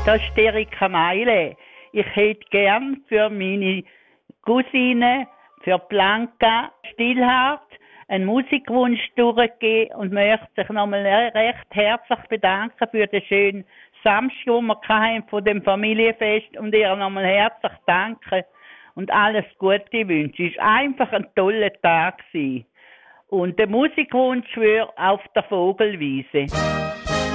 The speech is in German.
Das ist Erika Meile. Ich hätte gern für meine Cousine, für Blanca Stillhardt, einen Musikwunsch durchgegeben und möchte sich nochmal recht herzlich bedanken für den schönen Samstag, den wir hatten von dem Familienfest, und ihr nochmal herzlich danken und alles Gute wünschen. Es war einfach ein toller Tag gewesen. Und der Musikwunsch wäre auf der Vogelwiese.